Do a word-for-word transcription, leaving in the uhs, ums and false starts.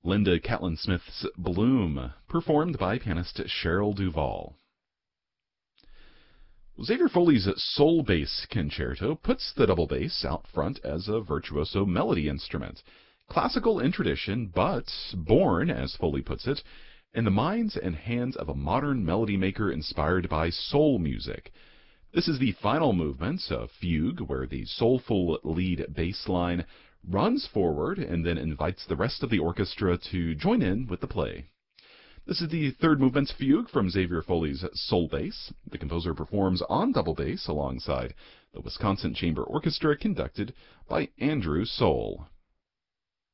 Linda Catlin Smith's Bloom, performed by pianist Cheryl Duval. Xavier Foley's Soul Bass Concerto puts the double bass out front as a virtuoso melody instrument, classical in tradition, but born, as Foley puts it, in the minds and hands of a modern melody maker inspired by soul music. This is the final movement, a fugue, where the soulful lead bass line runs forward and then invites the rest of the orchestra to join in with the play. This is the third movement's fugue from Xavier Foley's Soul Bass. The composer performs on double bass alongside the Wisconsin Chamber Orchestra, conducted by Andrew Soule.